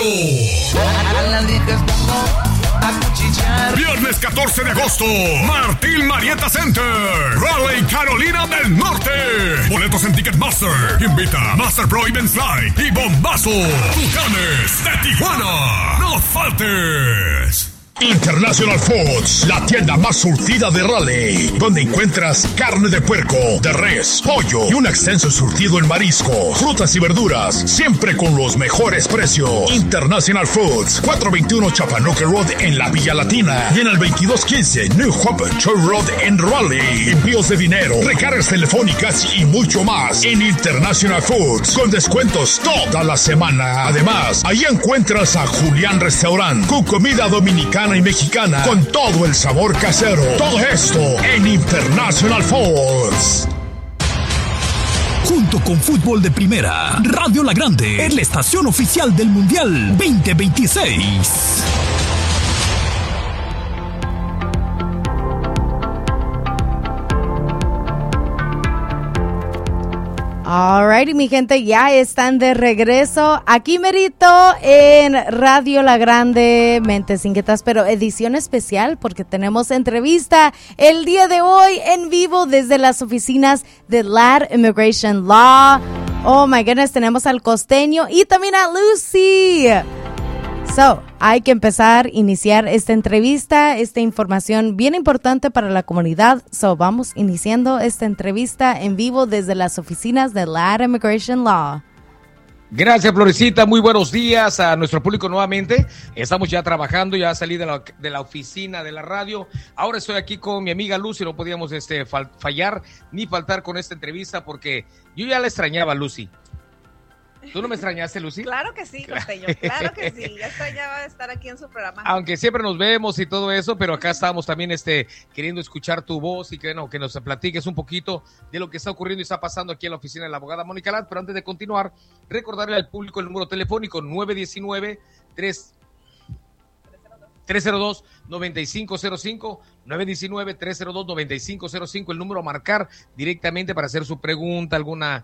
Viernes 14 de agosto, Martín Marietta Center, Raleigh, Carolina del Norte. Boletos en Ticketmaster. Invita Master Pro Events Live y Bombazo. Tucanes de Tijuana. No faltes. International Foods, la tienda más surtida de Raleigh, donde encuentras carne de puerco, de res, pollo y un extenso surtido en mariscos, frutas y verduras, siempre con los mejores precios. International Foods, 421 Chapanuque Road en la Villa Latina y en el 2215 New Hope Church Road en Raleigh. Envíos de dinero, recargas telefónicas y mucho más en International Foods, con descuentos toda la semana. Además, ahí encuentras a Julián Restaurant, con comida dominicana y mexicana con todo el sabor casero. Todo esto en International Foods. Junto con Fútbol de Primera, Radio La Grande es la estación oficial del Mundial 2026. Alrighty, mi gente, ya están de regreso aquí merito en Radio La Grande, Mentes Inquietas, pero edición especial porque tenemos entrevista el día de hoy en vivo desde las oficinas de LAD Immigration Law. Oh my goodness, tenemos al Costeño y también a Lucy. So, hay que iniciar esta entrevista, esta información bien importante para la comunidad. So, vamos iniciando esta entrevista en vivo desde las oficinas de LAD Immigration Law. Gracias, Florecita. Muy buenos días a nuestro público nuevamente. Estamos ya trabajando, ya salí de la oficina de la radio. Ahora estoy aquí con mi amiga Lucy. No podíamos fallar ni faltar con esta entrevista porque yo ya la extrañaba, Lucy. ¿Tú no me extrañaste, Lucy? Claro que sí, Costeño, claro que sí. Ya extrañaba estar aquí en su programa. Aunque siempre nos vemos y todo eso, pero acá estamos también queriendo escuchar tu voz y que nos platiques un poquito de lo que está ocurriendo y está pasando aquí en la oficina de la abogada Mónica Ladd. Pero antes de continuar, recordarle al público el número telefónico 919-302-9505, 919-302-9505, el número a marcar directamente para hacer su pregunta, alguna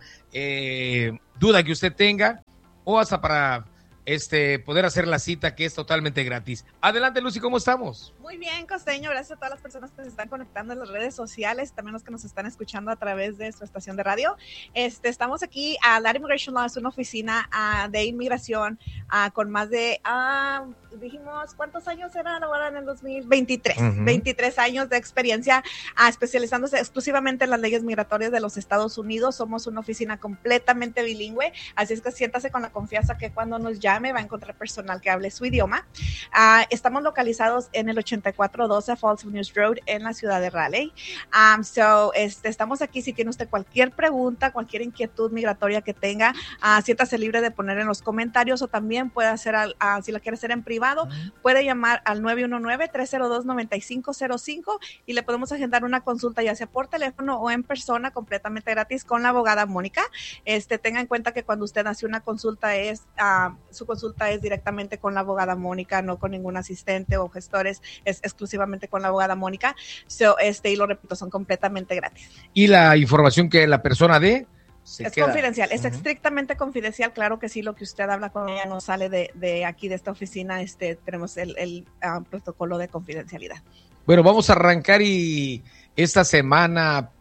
duda que usted tenga, o hasta para poder hacer la cita, que es totalmente gratis. Adelante, Lucy, ¿cómo estamos? Muy bien, Costeño, gracias a todas las personas que se están conectando en las redes sociales, también los que nos están escuchando a través de su estación de radio. Estamos aquí a LAD Immigration Law, es una oficina de inmigración con más de, dijimos, ¿cuántos años era ahora en el 2023? 23 años de experiencia, especializándose exclusivamente en las leyes migratorias de los Estados Unidos. Somos una oficina completamente bilingüe, así es que siéntase con la confianza que cuando nos llame va a encontrar personal que hable su idioma. Estamos localizados en el 8412 Falls News Road en la ciudad de Raleigh. Estamos aquí si tiene usted cualquier pregunta, cualquier inquietud migratoria que tenga, siéntase libre de poner en los comentarios o también puede hacer, si la quiere hacer en privado, puede llamar al 919-302-9505 y le podemos agendar una consulta ya sea por teléfono o en persona completamente gratis con la abogada Mónica. Tenga en cuenta que cuando usted hace una consulta su consulta es directamente con la abogada Mónica, no con ningún asistente o gestores, es exclusivamente con la abogada Mónica. Y lo repito, son completamente gratis. ¿Y la información que la persona dé? Es confidencial, es estrictamente confidencial, claro que sí, lo que usted habla con ella no sale de aquí, de esta oficina, tenemos el protocolo de confidencialidad. Bueno, vamos a arrancar y esta semana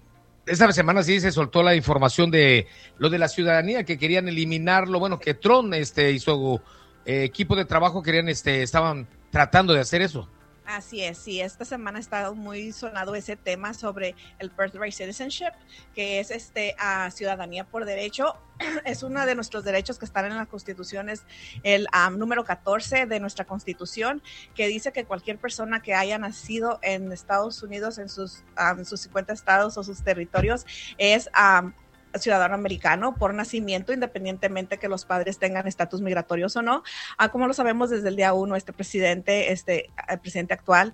sí se soltó la información de lo de la ciudadanía, que querían eliminarlo, bueno, que Trump y su equipo de trabajo estaban tratando de hacer eso. Así es, sí, esta semana ha estado muy sonado ese tema sobre el birthright citizenship, que es ciudadanía por derecho. Es uno de nuestros derechos que están en la Constitución, es el número 14 de nuestra Constitución, que dice que cualquier persona que haya nacido en Estados Unidos, en sus 50 estados o sus territorios, es ciudadano americano por nacimiento, independientemente que los padres tengan estatus migratorios o no. Como lo sabemos desde el día 1, el presidente actual,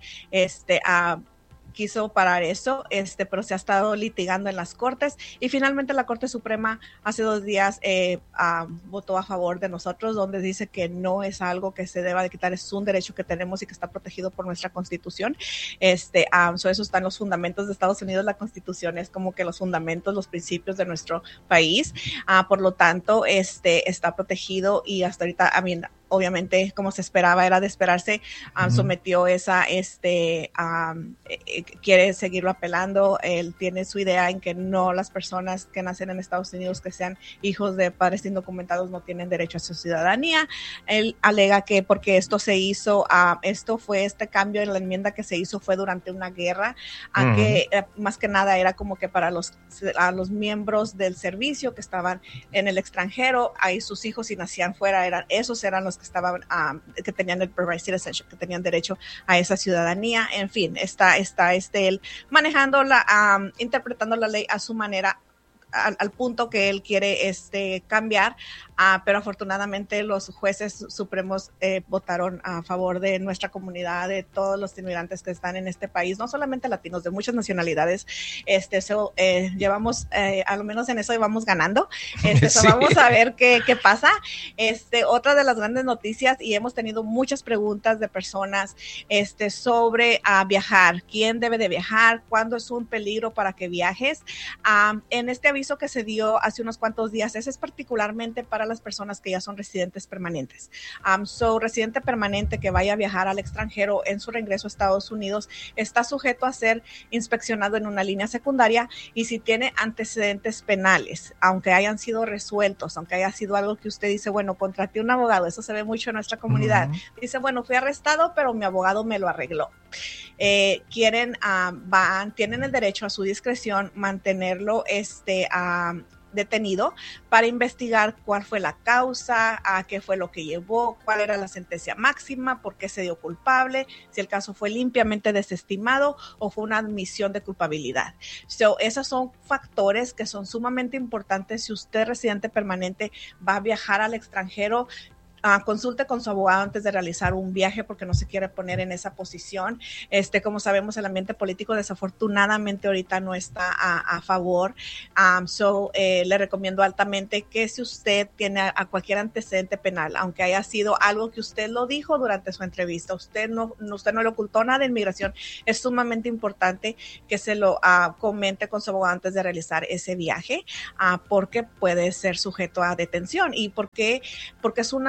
quiso parar eso, pero se ha estado litigando en las cortes y finalmente la Corte Suprema hace 2 días votó a favor de nosotros, donde dice que no es algo que se deba de quitar, es un derecho que tenemos y que está protegido por nuestra Constitución. Eso están los fundamentos de Estados Unidos. La Constitución es como que los fundamentos, los principios de nuestro país. Por lo tanto, está protegido y hasta ahorita, obviamente, como se esperaba, era de esperarse, sometió quiere seguirlo apelando. Él tiene su idea en que no las personas que nacen en Estados Unidos, que sean hijos de padres indocumentados, no tienen derecho a su ciudadanía. Él alega que porque esto se hizo, este cambio en la enmienda que se hizo fue durante una guerra, que más que nada era como que para los miembros del servicio que estaban en el extranjero, ahí sus hijos si nacían fuera, esos eran los que estaban, que tenían el birthright citizenship, que tenían derecho a esa ciudadanía. En fin, está él manejando interpretando la ley a su manera, al punto que él quiere cambiar, pero afortunadamente los jueces supremos votaron a favor de nuestra comunidad, de todos los inmigrantes que están en este país, no solamente latinos, de muchas nacionalidades. Llevamos, a lo menos en eso vamos ganando. Sí. Vamos a ver qué pasa. Otra de las grandes noticias, y hemos tenido muchas preguntas de personas sobre viajar, quién debe de viajar, cuándo es un peligro para que viajes. En este aviso que se dio hace unos cuantos días, ese es particularmente para las personas que ya son residentes permanentes. Residente permanente que vaya a viajar al extranjero en su regreso a Estados Unidos está sujeto a ser inspeccionado en una línea secundaria, y si tiene antecedentes penales, aunque hayan sido resueltos, aunque haya sido algo que usted dice, bueno, contraté un abogado, eso se ve mucho en nuestra comunidad, dice, bueno, fui arrestado, pero mi abogado me lo arregló. Tienen el derecho a su discreción mantenerlo detenido para investigar cuál fue la causa, qué fue lo que llevó, cuál era la sentencia máxima, por qué se dio culpable, si el caso fue limpiamente desestimado o fue una admisión de culpabilidad. Esos son factores que son sumamente importantes si usted, residente permanente, va a viajar al extranjero. Consulte con su abogado antes de realizar un viaje, porque no se quiere poner en esa posición. Como sabemos, el ambiente político desafortunadamente ahorita no está a favor. Le recomiendo altamente que si usted tiene a cualquier antecedente penal, aunque haya sido algo que usted lo dijo durante su entrevista, usted no le ocultó nada de inmigración, es sumamente importante que se lo comente con su abogado antes de realizar ese viaje, porque puede ser sujeto a detención. Y porque es un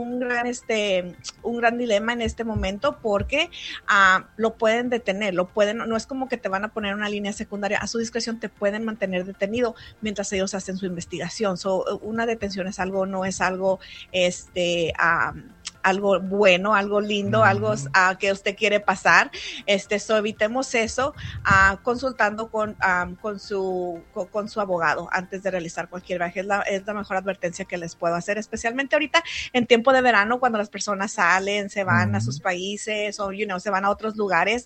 gran dilema en este momento, porque lo pueden detener, no es como que te van a poner una línea secundaria, a su discreción te pueden mantener detenido mientras ellos hacen su investigación. Una detención no es algo algo bueno, algo lindo, algo que usted quiere pasar. Evitemos eso, consultando con su abogado antes de realizar cualquier viaje. Es la mejor advertencia que les puedo hacer, especialmente ahorita en tiempo de verano, cuando las personas salen, se van a sus países o se van a otros lugares.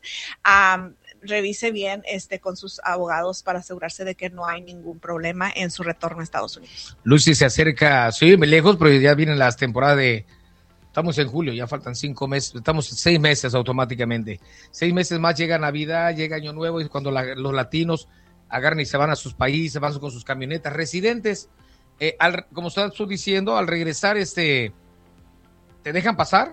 Revise bien con sus abogados para asegurarse de que no hay ningún problema en su retorno a Estados Unidos. Lucy se acerca, sí, muy lejos, pero ya vienen las temporadas estamos en julio, ya faltan 5 meses, estamos 6 meses automáticamente. 6 meses más, llega Navidad, llega Año Nuevo, y cuando los latinos agarran y se van a sus países, se van con sus camionetas. Residentes, como estás tú diciendo, al regresar, ¿te dejan pasar?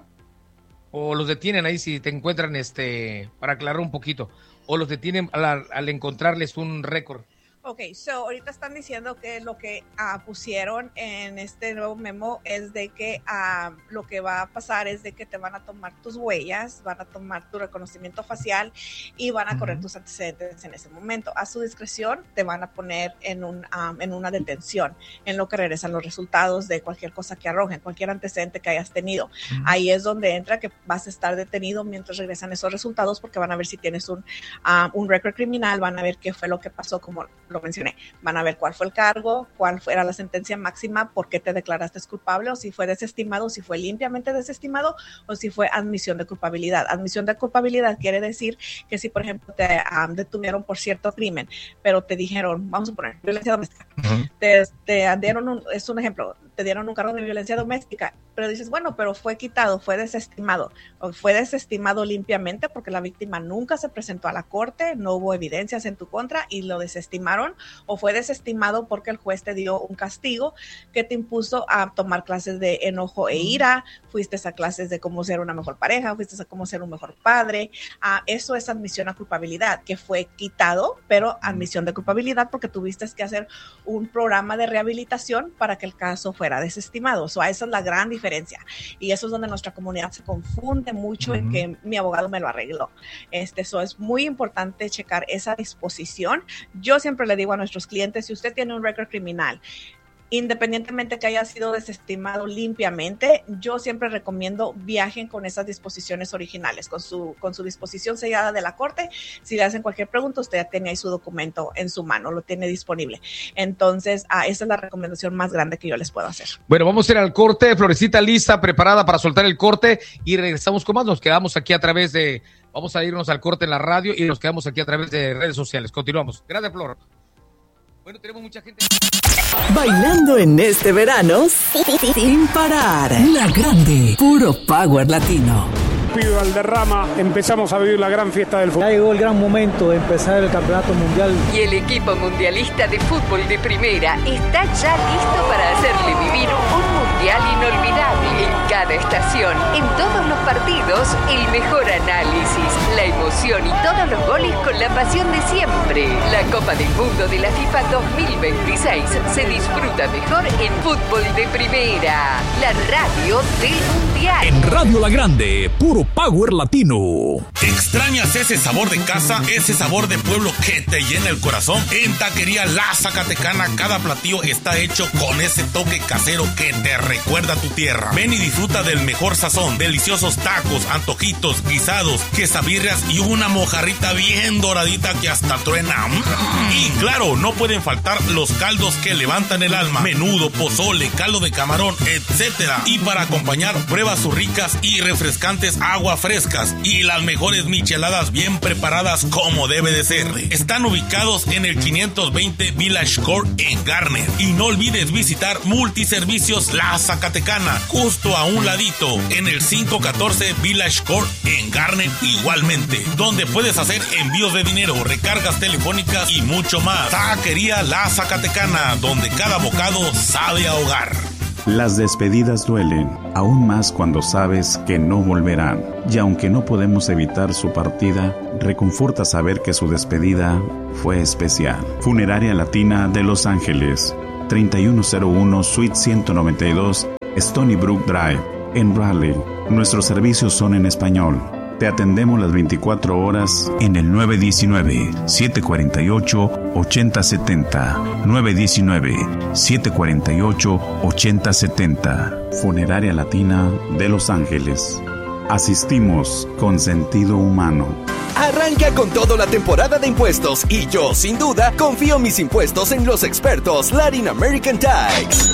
¿O los detienen ahí si te encuentran, para aclarar un poquito? ¿O los detienen al encontrarles un récord? Ok, ahorita están diciendo que lo que pusieron en este nuevo memo es de que lo que va a pasar es de que te van a tomar tus huellas, van a tomar tu reconocimiento facial y van a correr tus antecedentes en ese momento. A su discreción te van a poner en una detención, en lo que regresan los resultados de cualquier cosa que arrojen, cualquier antecedente que hayas tenido. Ahí es donde entra que vas a estar detenido mientras regresan esos resultados, porque van a ver si tienes un récord criminal, van a ver qué fue lo que pasó, como lo mencioné, van a ver cuál fue el cargo, cuál era la sentencia máxima, por qué te declaraste culpable, o si fue desestimado, si fue limpiamente desestimado, o si fue admisión de culpabilidad. Admisión de culpabilidad quiere decir que si, por ejemplo, te detuvieron por cierto crimen, pero te dijeron, vamos a poner violencia doméstica, te dieron es un ejemplo, te dieron un cargo de violencia doméstica, pero dices, bueno, pero fue quitado, fue desestimado, o fue desestimado limpiamente porque la víctima nunca se presentó a la corte, no hubo evidencias en tu contra y lo desestimaron, o fue desestimado porque el juez te dio un castigo que te impuso a tomar clases de enojo e ira, fuiste a clases de cómo ser una mejor pareja, fuiste a cómo ser un mejor padre. Eso es admisión a culpabilidad, que fue quitado, pero admisión de culpabilidad porque tuviste que hacer un programa de rehabilitación para que el caso fuera fuera desestimado. Esa es la gran diferencia. Y eso es donde nuestra comunidad se confunde mucho en que mi abogado me lo arregló. Eso es muy importante checar esa disposición. Yo siempre le digo a nuestros clientes, si usted tiene un récord criminal, independientemente que haya sido desestimado limpiamente, yo siempre recomiendo viajen con esas disposiciones originales, con su disposición sellada de la corte. Si le hacen cualquier pregunta, usted ya tiene ahí su documento en su mano, lo tiene disponible. Entonces, esa es la recomendación más grande que yo les puedo hacer. Bueno, vamos a ir al corte. Florecita lista, preparada para soltar el corte y regresamos con más. Nos quedamos aquí a través de... Vamos a irnos al corte en la radio y nos quedamos aquí a través de redes sociales. Continuamos. Gracias, Flor. Bueno, tenemos mucha gente... Bailando en este verano sin parar. La Grande, puro power latino. Pido Valderrama, empezamos a vivir la gran fiesta del fútbol. Ya llegó el gran momento de empezar el campeonato mundial. Y el equipo mundialista de fútbol de primera está ya listo para hacerle vivir un mundial inolvidable. En cada estación, en todos los partidos, el mejor análisis, la emoción y todos los goles con la pasión de siempre. La Copa del Mundo de la FIFA 2026 se disfruta mejor en fútbol de primera. La radio del mundial. En Radio La Grande, puro power latino. ¿Extrañas ese sabor de casa, ese sabor de pueblo que te llena el corazón? En Taquería La Zacatecana, cada platillo está hecho con ese toque casero que te recuerda a tu tierra. Ven y disfruta del mejor sazón, deliciosos tacos, antojitos, guisados, quesabirrias y una mojarrita bien doradita que hasta truena. Y claro, no pueden faltar los caldos que levantan el alma: menudo, pozole, caldo de camarón, etcétera. Y para acompañar, prueba sus ricas y refrescantes agua frescas y las mejores micheladas bien preparadas como debe de ser. Están ubicados en el 520 Village Court en Garner. Y no olvides visitar Multiservicios La Zacatecana, justo a un ladito, en el 514 Village Court en Garner igualmente, donde puedes hacer envíos de dinero, recargas telefónicas y mucho más. Taquería La Zacatecana, donde cada bocado sabe a hogar. Las despedidas duelen, aún más cuando sabes que no volverán. Y aunque no podemos evitar su partida, reconforta saber que su despedida fue especial. Funeraria Latina de Los Ángeles, 3101 Suite 192, Stony Brook Drive, en Raleigh. Nuestros servicios son en español. Te atendemos las 24 horas en el 919-748-8070. 919-748-8070. Funeraria Latina de Los Ángeles. Asistimos con sentido humano. Arranca con todo la temporada de impuestos y yo, sin duda, confío mis impuestos en los expertos Latin American Tax.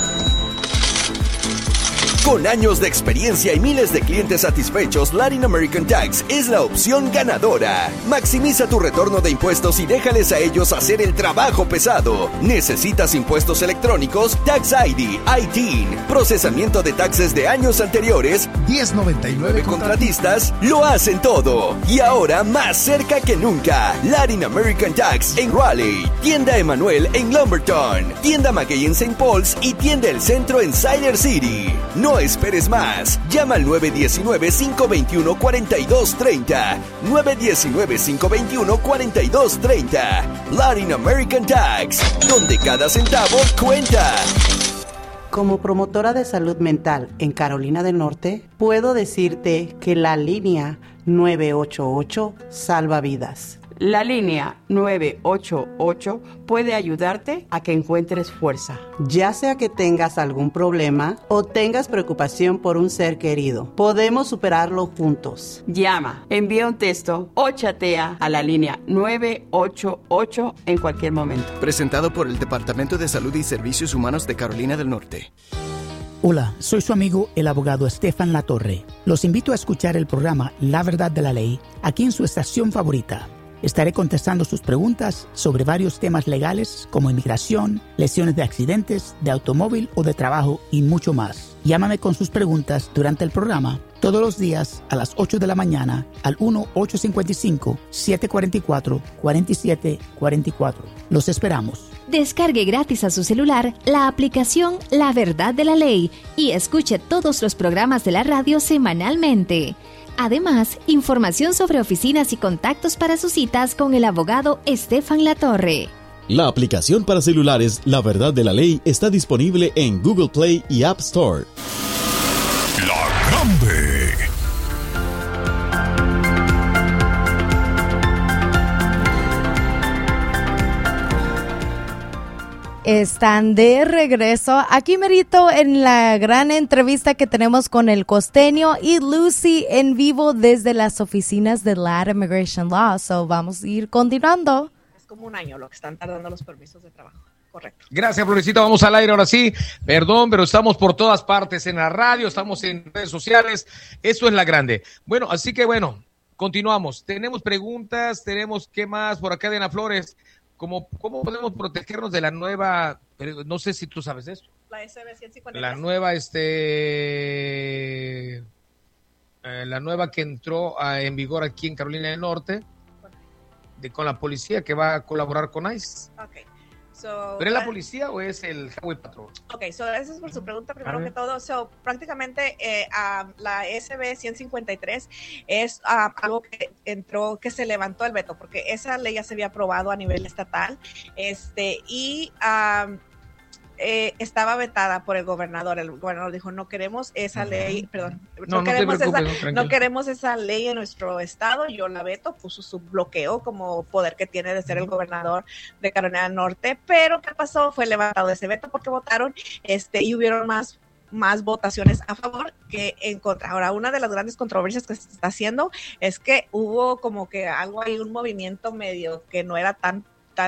Con años de experiencia y miles de clientes satisfechos, Latin American Tax es la opción ganadora. Maximiza tu retorno de impuestos y déjales a ellos hacer el trabajo pesado. ¿Necesitas impuestos electrónicos? Tax ID, ITIN, procesamiento de taxes de años anteriores. 1099 contratistas lo hacen todo. Y ahora más cerca que nunca. Latin American Tax en Raleigh, tienda Emanuel en Lumberton, tienda Maguey en St. Paul's y tienda El Centro en Siler City. No esperes más. Llama al 919-521-4230. 919-521-4230. Latin American Tax, donde cada centavo cuenta. Como promotora de salud mental en Carolina del Norte, puedo decirte que la línea 988 salva vidas. La línea 988 puede ayudarte a que encuentres fuerza. Ya sea que tengas algún problema o tengas preocupación por un ser querido, podemos superarlo juntos. Llama, envía un texto o chatea a la línea 988 en cualquier momento. Presentado por el Departamento de Salud y Servicios Humanos de Carolina del Norte. Hola, soy su amigo el abogado Estefan Latorre. Los invito a escuchar el programa La Verdad de la Ley aquí en su estación favorita. Estaré contestando sus preguntas sobre varios temas legales como inmigración, lesiones de accidentes, de automóvil o de trabajo y mucho más. Llámame con sus preguntas durante el programa todos los días a las 8 de la mañana al 1-855-744-4744. Los esperamos. Descargue gratis a su celular la aplicación La Verdad de la Ley y escuche todos los programas de la radio semanalmente. Además, información sobre oficinas y contactos para sus citas con el abogado Estefan Latorre. La aplicación para celulares La Verdad de la Ley está disponible en Google Play y App Store. La Grande. Están de regreso aquí merito en la gran entrevista que tenemos con el costeño y Lucy en vivo desde las oficinas de LAD Immigration Law. So vamos a ir continuando. Es como un año lo que están tardando los permisos de trabajo. Correcto. Gracias, Florecita. Vamos al aire ahora sí. Perdón, pero estamos por todas partes, en la radio, estamos en redes sociales. Esto es La Grande. Bueno, así que bueno, continuamos. Tenemos preguntas, tenemos ¿qué más? Por acá, Diana Flores. ¿Cómo podemos protegernos de la nueva, no sé si tú sabes de esto? La SB 153. La nueva que entró en vigor aquí en Carolina del Norte, con la policía que va a colaborar con ICE. Okay. ¿Pero es la policía o es el Highway Patrol? Ok, esa es por su pregunta primero que todo. Prácticamente la SB 153 es algo que se levantó el veto, porque esa ley ya se había aprobado a nivel estatal estaba vetada por el gobernador. El gobernador dijo, no queremos esa ley, no queremos esa ley en nuestro estado. Yo la veto, puso su bloqueo como poder que tiene de ser el gobernador de Carolina del Norte. Pero ¿qué pasó? Fue levantado ese veto porque votaron y hubieron más votaciones a favor que en contra. Ahora, una de las grandes controversias que se está haciendo es que hubo como que algo ahí, un movimiento medio que no era tan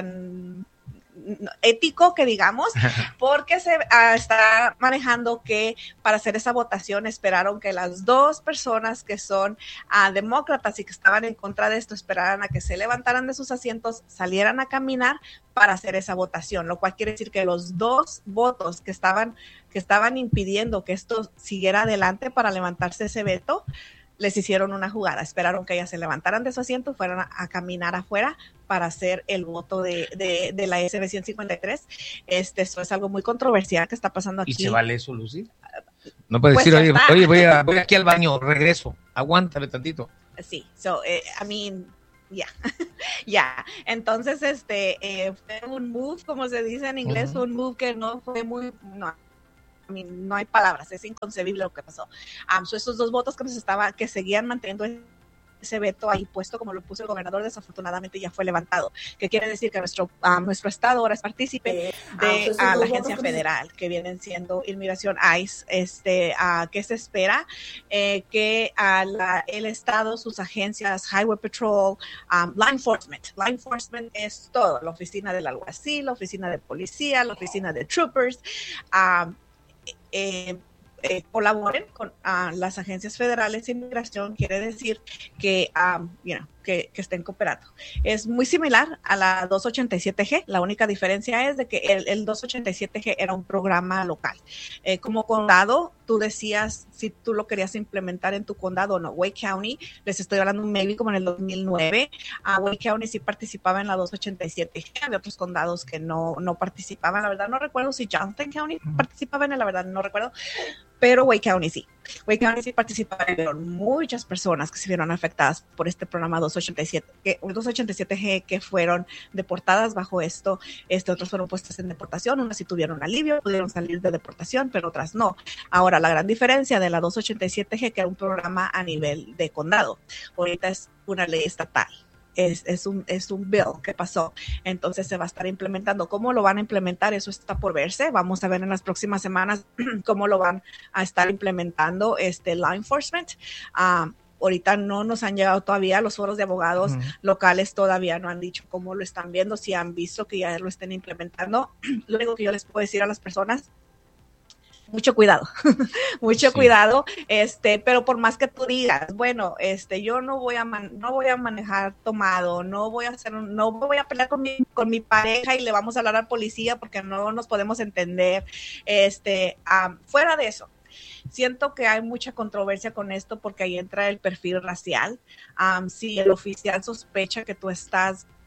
ético, que digamos, porque se está manejando que para hacer esa votación esperaron que las dos personas que son demócratas y que estaban en contra de esto esperaran a que se levantaran de sus asientos, salieran a caminar para hacer esa votación, lo cual quiere decir que los dos votos que estaban impidiendo que esto siguiera adelante para levantarse ese veto, les hicieron una jugada, esperaron que ellas se levantaran de su asiento y fueran a caminar afuera para hacer el voto de la SB 153. Eso es algo muy controversial que está pasando aquí. ¿Y se vale eso, Lucy? No puedes decir, oye, voy aquí al baño, regreso, aguántale tantito. Sí, ya. Entonces, fue un move, como se dice en inglés, un move que no fue no hay palabras, es inconcebible lo que pasó. Esos dos votos que seguían manteniendo ese veto ahí puesto, como lo puso el gobernador, desafortunadamente ya fue levantado, que quiere decir que nuestro estado ahora es partícipe de la agencia federal, que vienen siendo Inmigración ICE, que se espera que el estado, sus agencias, Highway Patrol, Law Enforcement es todo, la oficina del alguacil, la oficina de policía, la oficina de troopers, colaboren con las agencias federales de inmigración, quiere decir que estén cooperando. Es muy similar a la 287G, la única diferencia es de que el 287G era un programa local. Como condado, tú decías si tú lo querías implementar en tu condado o no. Wake County, les estoy hablando maybe como en el 2009, Wake County sí participaba en la 287G, había otros condados que no participaban, la verdad no recuerdo si Johnson County participaba en él, la verdad no recuerdo, pero Wake County sí. Wake County sí participaba, pero muchas personas que se vieron afectadas por este programa 287G que fueron deportadas bajo esto, otros fueron puestas en deportación, unas sí tuvieron alivio, pudieron salir de deportación, pero otras no. Ahora, la gran diferencia de la 287G, que era un programa a nivel de condado, ahorita es una ley estatal. Es un bill que pasó, entonces se va a estar implementando. ¿Cómo lo van a implementar? Eso está por verse, vamos a ver en las próximas semanas cómo lo van a estar implementando law enforcement. Ahorita no nos han llegado todavía, los foros de abogados locales todavía no han dicho cómo lo están viendo, si han visto que ya lo estén implementando. Lo único que yo les puedo decir a las personas, mucho cuidado, cuidado, pero por más que tú digas, bueno, yo no voy a manejar tomado, no voy a pelear con mi pareja y le vamos a hablar al policía porque no nos podemos entender, fuera de eso. Siento que hay mucha controversia con esto porque ahí entra el perfil racial. Si el oficial sospecha que tú estás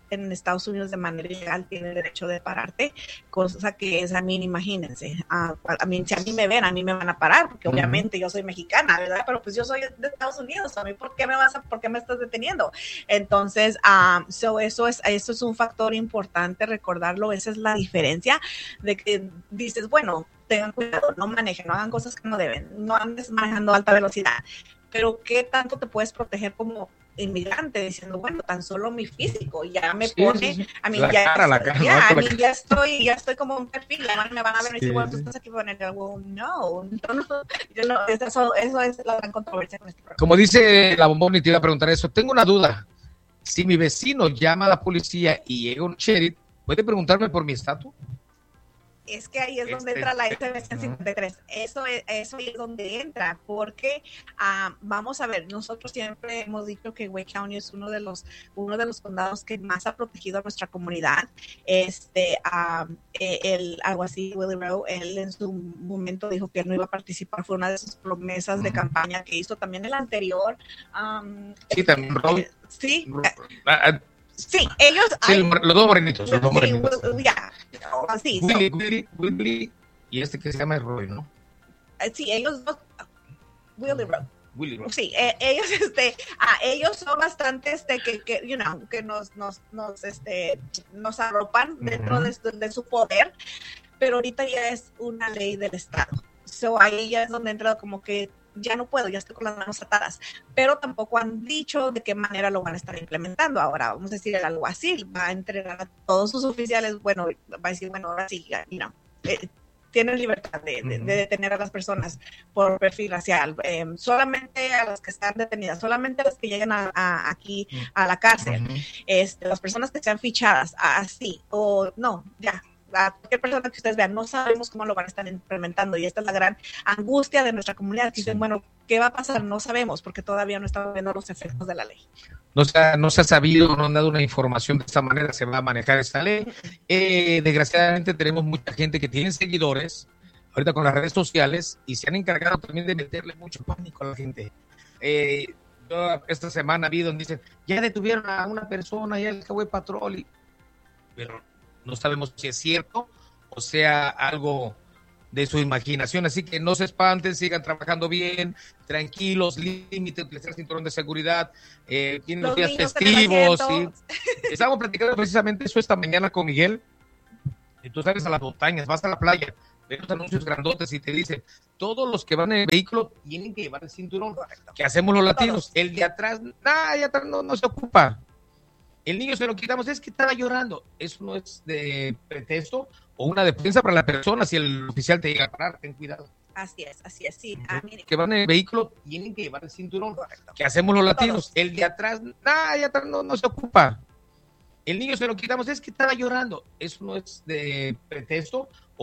en Estados Unidos de manera ilegal tiene derecho de pararte, cosa que es, a mí, imagínense, si a mí me ven, a mí me van a parar, porque obviamente yo soy mexicana, ¿verdad? Pero pues yo soy de Estados Unidos, a mí, ¿por qué me estás deteniendo? Entonces, eso es un factor importante recordarlo, esa es la diferencia de que dices, bueno, tengan cuidado, no manejen, no hagan cosas que no deben, no andes manejando a alta velocidad, pero ¿qué tanto te puedes proteger como inmigrante diciendo, bueno, tan solo mi físico ya me pone, a mí ya estoy como un perfil, me van a ver y decir, bueno, tú estás aquí para algo, no, eso es la gran controversia con este programa. Como dice la bombón, y te iba a preguntar eso, tengo una duda, si mi vecino llama a la policía y llega un sheriff, ¿puede preguntarme por mi estatus? Es que ahí es donde entra la SB 53. Eso es donde entra, porque vamos a ver, nosotros siempre hemos dicho que Wake County es uno de los condados que más ha protegido a nuestra comunidad. El alguacil Willie Rowe, él en su momento dijo que él no iba a participar, fue una de sus promesas de campaña que hizo. También el anterior. Sí, también Rowe. Sí. Sí, ellos... Sí, los dos morenitos. Sí, Willie y que se llama Roy, ¿no? Sí, ellos dos... Willie Rowe. Sí, ellos son bastante que nos arropan dentro de su poder, pero ahorita ya es una ley del estado. So ahí ya es donde entra como que ya no puedo, ya estoy con las manos atadas, pero tampoco han dicho de qué manera lo van a estar implementando. Ahora, vamos a decir, el alguacil va a entregar a todos sus oficiales, bueno, va a decir, bueno, ahora sí, tienen libertad de detener a las personas por perfil racial, solamente a las que están detenidas, solamente a las que lleguen aquí a la cárcel, las personas que sean fichadas, así, o no, ya. A cualquier persona que ustedes vean, no sabemos cómo lo van a estar implementando, y esta es la gran angustia de nuestra comunidad, que dicen, bueno, ¿qué va a pasar? No sabemos, porque todavía no estamos viendo los efectos de la ley. No se ha sabido, no han dado una información de esta manera se va a manejar esta ley. Desgraciadamente tenemos mucha gente que tiene seguidores ahorita con las redes sociales y se han encargado también de meterle mucho pánico a la gente. Yo esta semana vi donde dicen, ya detuvieron a una persona, ya el Highway Patrol, pero no sabemos si es cierto o sea algo de su imaginación, así que no se espanten, sigan trabajando bien, tranquilos, límite, utilizar el cinturón de seguridad, tienen los días festivos. ¿Sí? Estábamos platicando precisamente eso esta mañana con Miguel, y tú sales a las montañas, vas a la playa, ves los anuncios grandotes y te dicen, todos los que van en el vehículo tienen que llevar el cinturón. Correcto. ¿Qué hacemos los latinos? El de atrás, no se ocupa. El niño se lo quitamos, es que estaba llorando. Eso no es de pretexto o una defensa para la persona. Si el oficial te llega a parar, ten cuidado. Así es, sí. Que van en el vehículo tienen que llevar el cinturón. Correcto. ¿Qué hacemos los latinos? El de atrás, no se ocupa. El niño se lo quitamos, es que estaba llorando. Eso no es de pretexto